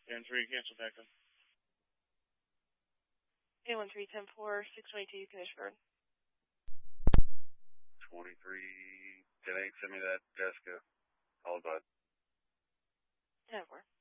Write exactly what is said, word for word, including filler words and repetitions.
ten three, cancel taxi. A one three ten four, six twenty-two, Finishburg. twenty-three, ten eight, send me that Jessica. All about ten four.